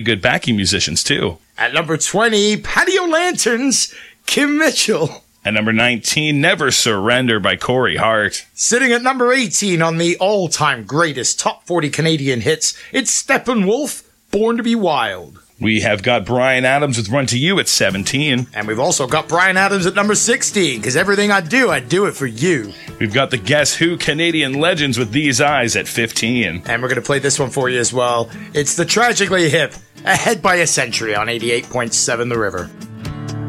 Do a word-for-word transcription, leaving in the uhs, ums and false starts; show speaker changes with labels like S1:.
S1: good backing musicians, too.
S2: At number twenty, Patio Lanterns, Kim Mitchell.
S1: At number nineteen, Never Surrender by Corey Hart.
S2: Sitting at number eighteen on the all-time greatest top forty Canadian hits, it's Steppenwolf, Born to be Wild.
S1: We have got Bryan Adams with Run to You at seventeen.
S2: And we've also got Bryan Adams at number sixteen, because everything I do, I do it for you.
S1: We've got the Guess Who Canadian Legends with These Eyes at fifteen.
S2: And we're going to play this one for you as well. It's the Tragically Hip, Ahead by a Century on eighty-eight point seven The River.